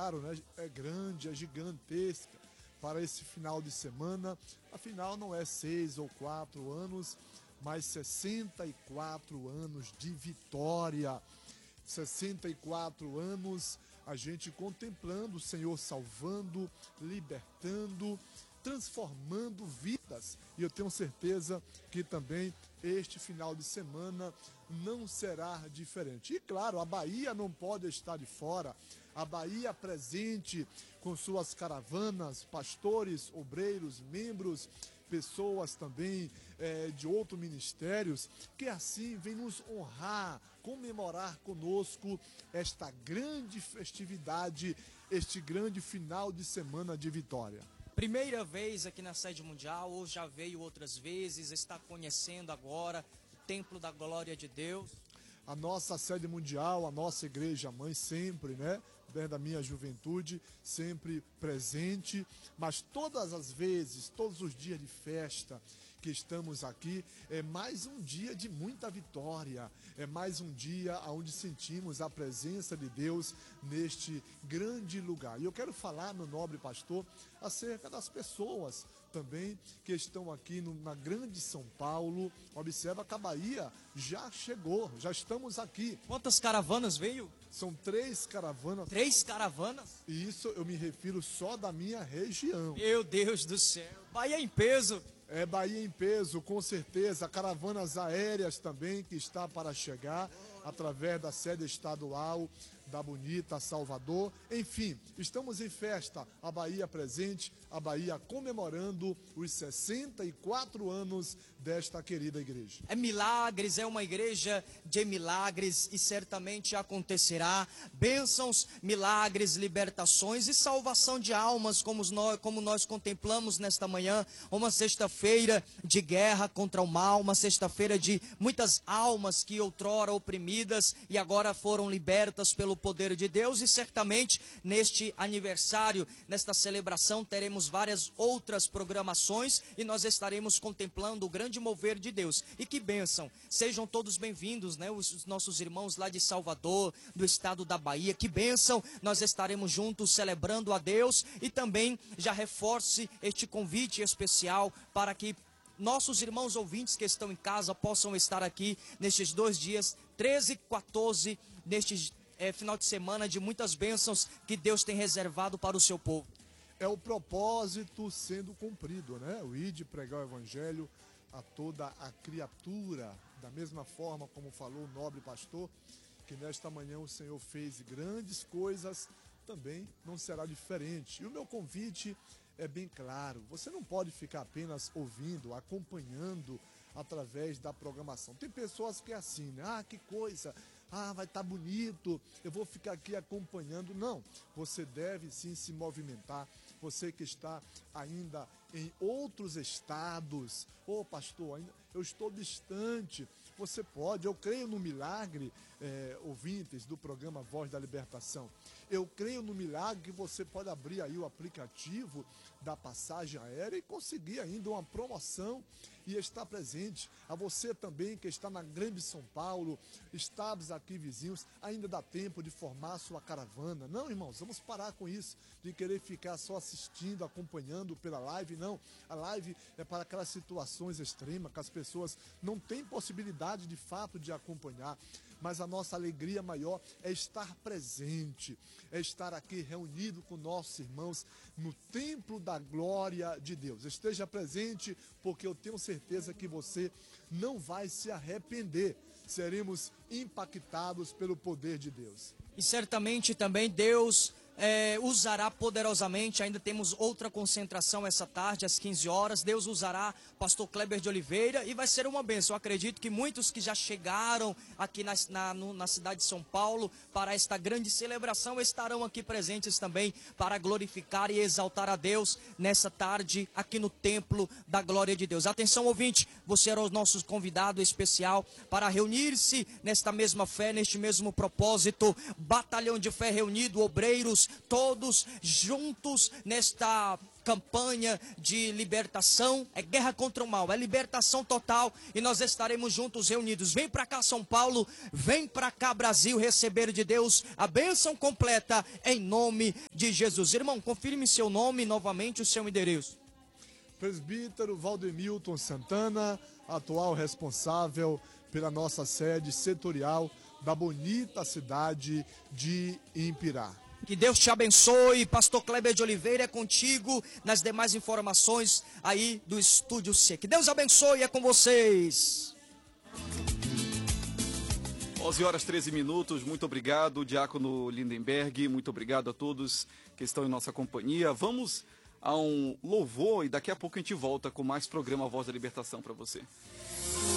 claro, né, é grande, é gigantesca para esse final de semana. Afinal, não é 6 ou 4 anos, mas 64 anos de vitória. 64 anos a gente contemplando o Senhor salvando, libertando, transformando vidas. E eu tenho certeza que também este final de semana não será diferente. E claro, a Bahia não pode estar de fora. A Bahia presente com suas caravanas, pastores, obreiros, membros, pessoas também de outros ministérios, que assim vem nos honrar, comemorar conosco esta grande festividade, este grande final de semana de vitória. Primeira vez aqui na sede mundial, ou já veio outras vezes, está conhecendo agora o Templo da Glória de Deus? A nossa sede mundial, a nossa igreja mãe sempre, né, desde a minha juventude, sempre presente, mas todas as vezes, todos os dias de festa que estamos aqui, é mais um dia de muita vitória, é mais um dia onde sentimos a presença de Deus neste grande lugar. E eu quero falar, meu nobre pastor, acerca das pessoas também que estão aqui na grande São Paulo. Observa que a Bahia já chegou, já estamos aqui. Quantas caravanas veio? São 3 caravanas. 3 caravanas? E isso eu me refiro só da minha região. Meu Deus do céu, Bahia em peso. É Bahia em peso, com certeza. Caravanas aéreas também que está para chegar através da sede estadual da bonita Salvador. Enfim, estamos em festa, a Bahia presente, a Bahia comemorando os 64 anos desta querida igreja. É milagres, é uma igreja de milagres e certamente acontecerá. Bênçãos, milagres, libertações e salvação de almas, como nós contemplamos nesta manhã, uma sexta-feira de guerra contra o mal, uma sexta-feira de muitas almas que outrora oprimidas e agora foram libertas pelo poder de Deus. E certamente neste aniversário, nesta celebração, teremos várias outras programações e nós estaremos contemplando o grande mover de Deus. E que bênção, sejam todos bem-vindos, né? Os nossos irmãos lá de Salvador, do estado da Bahia, que bênção, nós estaremos juntos celebrando a Deus. E também já reforce este convite especial para que nossos irmãos ouvintes que estão em casa possam estar aqui nestes 2 dias, 13 e 14, neste final de semana de muitas bênçãos que Deus tem reservado para o seu povo. É o propósito sendo cumprido, né? O ir de pregar o evangelho a toda a criatura, da mesma forma como falou o nobre pastor, que nesta manhã o Senhor fez grandes coisas, também não será diferente. E o meu convite é bem claro, você não pode ficar apenas ouvindo, acompanhando através da programação. Tem pessoas que é assim, né? Ah, que coisa, vai estar bonito, eu vou ficar aqui acompanhando. Não, você deve sim se movimentar. Você que está ainda em outros estados, pastor, ainda eu estou distante, você pode, eu creio no milagre, ouvintes do programa Voz da Libertação, eu creio no milagre que você pode abrir aí o aplicativo da passagem aérea e conseguir ainda uma promoção e estar presente. A você também que está na grande São Paulo, estados aqui vizinhos, ainda dá tempo de formar sua caravana. Não, irmãos, vamos parar com isso, de querer ficar só assistindo, acompanhando pela live. Não, a live é para aquelas situações extremas que as pessoas não têm possibilidade de fato de acompanhar. Mas a nossa alegria maior é estar presente, é estar aqui reunido com nossos irmãos no templo da glória de Deus. Esteja presente, porque eu tenho certeza que você não vai se arrepender. Seremos impactados pelo poder de Deus. E certamente também Deus usará poderosamente. Ainda temos outra concentração essa tarde, às 15 horas. Deus usará pastor Kleber de Oliveira e vai ser uma bênção. Eu acredito que muitos que já chegaram aqui na cidade de São Paulo para esta grande celebração estarão aqui presentes também para glorificar e exaltar a Deus nessa tarde aqui no Templo da Glória de Deus. Atenção, ouvinte, você era o nosso convidado especial para reunir-se nesta mesma fé, neste mesmo propósito. Batalhão de fé reunido, obreiros, estaremos todos juntos nesta campanha de libertação. É guerra contra o mal, é libertação total, e nós estaremos juntos reunidos. Vem para cá, São Paulo, vem para cá, Brasil, receber de Deus a bênção completa em nome de Jesus. Irmão, confirme seu nome novamente, o seu endereço. Presbítero Valdemilton Santana, atual responsável pela nossa sede setorial da bonita cidade de Impirá. Que Deus te abençoe. Pastor Kleber de Oliveira é contigo nas demais informações aí do Estúdio C. Que Deus abençoe, é com vocês. 11h13. Muito obrigado, Diácono Lindenberg. Muito obrigado a todos que estão em nossa companhia. Vamos a um louvor e daqui a pouco a gente volta com mais programa Voz da Libertação para você.